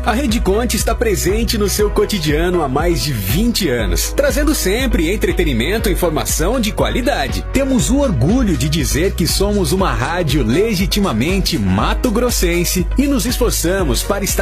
A Rede Conte está presente no seu cotidiano há mais de 20 anos, trazendo sempre entretenimento e informação de qualidade. Temos o orgulho de dizer que somos uma rádio legitimamente mato-grossense e nos esforçamos para estar